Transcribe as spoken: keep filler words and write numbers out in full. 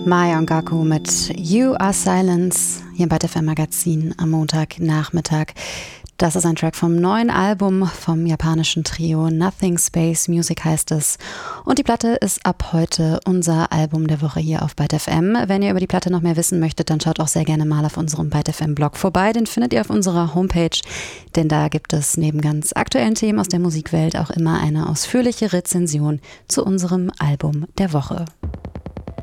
Mai Ongaku mit You Are Silence hier im Byte F M Magazin am Montagnachmittag. Das ist ein Track vom neuen Album vom japanischen Trio Nothing Space Music heißt es. Und die Platte ist ab heute unser Album der Woche hier auf Byte F M. Wenn ihr über die Platte noch mehr wissen möchtet, dann schaut auch sehr gerne mal auf unserem Byte F M Blog vorbei. Den findet ihr auf unserer Homepage, denn da gibt es neben ganz aktuellen Themen aus der Musikwelt auch immer eine ausführliche Rezension zu unserem Album der Woche.